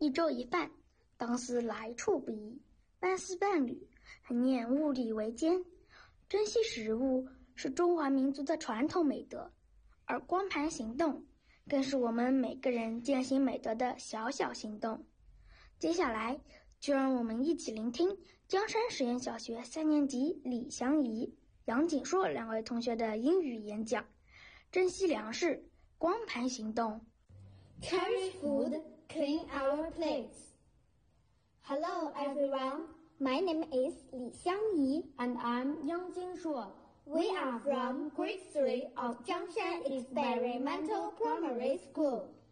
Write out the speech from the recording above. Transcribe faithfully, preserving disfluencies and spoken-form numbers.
一粥一饭，当思来处不易；半丝半缕，还念物力维艰。珍惜食物是中华民族的传统美德，而光盘行动更是我们每个人践行美德的小小行动。接下来就让我们一起聆听江山实验小学三年级李祥怡、杨景硕两位同学的英语演讲。珍惜粮食，光盘行动。 Cherish food, clean our plates. Hello everyone, my name is Li Xiangyi and I'm Yang Jinshuo. We are from grade three of Jiangshan Experimental Primary School.